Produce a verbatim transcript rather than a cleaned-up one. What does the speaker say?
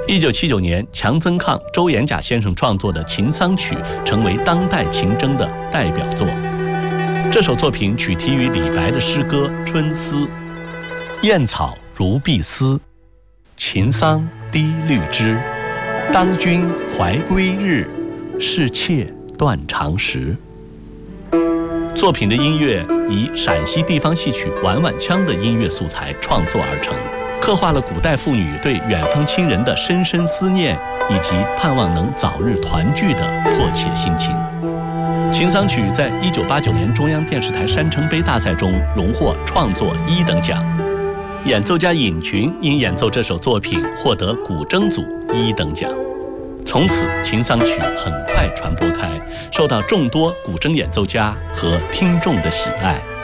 一九七九年，强曾抗、周延甲先生创作的《秦桑曲》成为当代秦筝的代表作。这首作品取题于李白的诗歌《春思》：燕草如碧丝，秦桑低绿枝。当君怀归日，是妾断肠时。作品的音乐以陕西地方戏曲碗碗腔的音乐素材创作而成，刻画了古代妇女对远方亲人的深深思念，以及盼望能早日团聚的迫切心情。《秦桑曲》在一九八九年中央电视台山城杯大赛中荣获创作一等奖，演奏家尹群因演奏这首作品获得古筝组一等奖。从此，《秦桑曲》很快传播开，受到众多古筝演奏家和听众的喜爱。